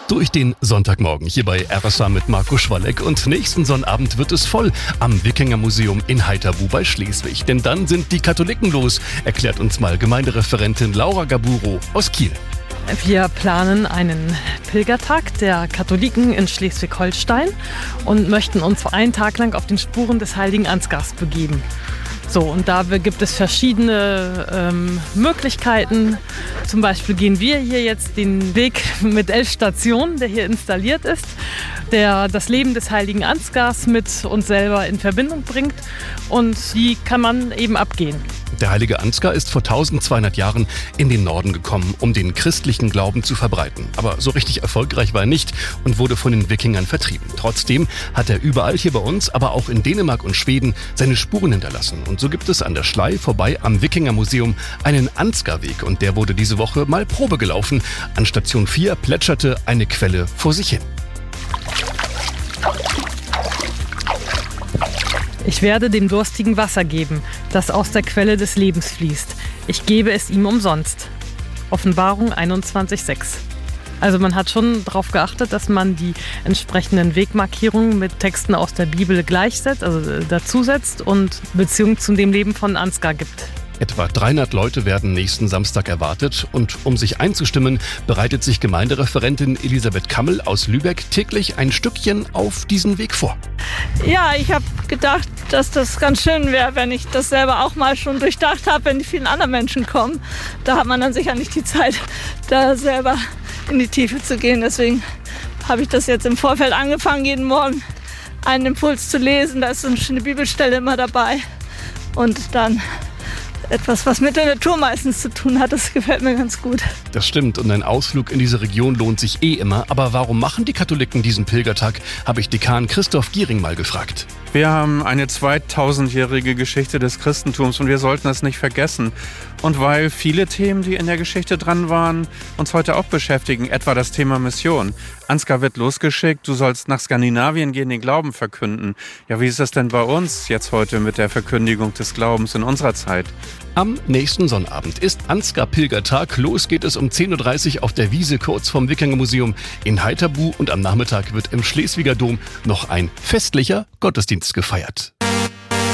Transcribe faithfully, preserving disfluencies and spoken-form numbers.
Durch den Sonntagmorgen hier bei R S A mit Marco Schwalleck und nächsten Sonnabend wird es voll am Wikingermuseum in Heiterbu bei Schleswig. Denn dann sind die Katholiken los, erklärt uns mal Gemeindereferentin Laura Gaburo aus Kiel. Wir planen einen Pilgertag der Katholiken in Schleswig-Holstein und möchten uns einen Tag lang auf den Spuren des heiligen Ansgars begeben. So, und da gibt es verschiedene ähm, Möglichkeiten. Zum Beispiel gehen wir hier jetzt den Weg mit elf Stationen, der hier installiert ist, der das Leben des heiligen Ansgars mit uns selber in Verbindung bringt. Und die kann man eben abgehen. Der heilige Ansgar ist vor tausendzweihundert Jahren in den Norden gekommen, um den christlichen Glauben zu verbreiten. Aber so richtig erfolgreich war er nicht und wurde von den Wikingern vertrieben. Trotzdem hat er überall hier bei uns, aber auch in Dänemark und Schweden, seine Spuren hinterlassen. Und so gibt es an der Schlei vorbei am Wikingermuseum einen Ansgarweg. Und der wurde diese Woche mal Probe gelaufen. An Station vier plätscherte eine Quelle vor sich hin. Ich werde dem Durstigen Wasser geben, das aus der Quelle des Lebens fließt. Ich gebe es ihm umsonst. Offenbarung einundzwanzig sechs. Also man hat schon darauf geachtet, dass man die entsprechenden Wegmarkierungen mit Texten aus der Bibel gleichsetzt, also dazusetzt und Beziehung zu dem Leben von Ansgar gibt. Etwa dreihundert Leute werden nächsten Samstag erwartet und um sich einzustimmen, bereitet sich Gemeindereferentin Elisabeth Kammel aus Lübeck täglich ein Stückchen auf diesen Weg vor. Ja, ich habe gedacht, dass das ganz schön wäre, wenn ich das selber auch mal schon durchdacht habe, wenn die vielen anderen Menschen kommen. Da hat man dann sicher nicht die Zeit, da selber in die Tiefe zu gehen. Deswegen habe ich das jetzt im Vorfeld angefangen, jeden Morgen einen Impuls zu lesen. Da ist so eine schöne Bibelstelle immer dabei. Und dann etwas, was mit der Natur meistens zu tun hat, das gefällt mir ganz gut. Das stimmt und ein Ausflug in diese Region lohnt sich eh immer. Aber warum machen die Katholiken diesen Pilgertag, habe ich Dekan Christoph Giering mal gefragt. Wir haben eine zweitausendjährige Geschichte des Christentums und wir sollten das nicht vergessen. Und weil viele Themen, die in der Geschichte dran waren, uns heute auch beschäftigen, etwa das Thema Mission. Ansgar wird losgeschickt, du sollst nach Skandinavien gehen, den Glauben verkünden. Ja, wie ist das denn bei uns jetzt heute mit der Verkündigung des Glaubens in unserer Zeit? Am nächsten Sonnabend ist Ansgar-Pilgertag. Los geht es um zehn Uhr dreißig auf der Wiese kurz vom Wikingermuseum in Heiterbu und am Nachmittag wird im Schleswiger Dom noch ein festlicher Gottesdienst gefeiert.